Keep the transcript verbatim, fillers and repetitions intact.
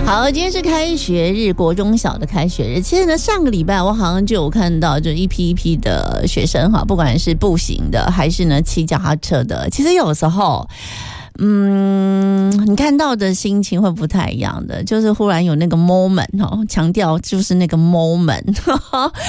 好，今天是开学日，国中小的开学日。其实呢，上个礼拜我好像就有看到，就一批一批的学生哈，不管是步行的还是呢骑脚踏车的，其实有时候。嗯，你看到的心情会不太一样的，就是忽然有那个 moment 哦，强调就是那个 moment，